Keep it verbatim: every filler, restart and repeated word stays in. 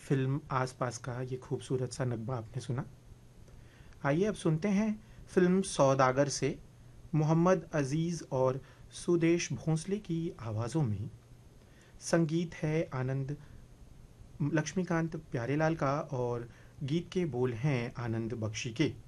Film आसपास का ये खूबसूरत सा नगमा आपने सुना। आइए अब सुनते हैं फिल्म सौदागर से मोहम्मद अजीज़ और सुदेश भोंसले की आवाज़ों में। संगीत है आनंद लक्ष्मीकांत प्यारेलाल का और गीत के बोल हैं आनंद बख्शी के।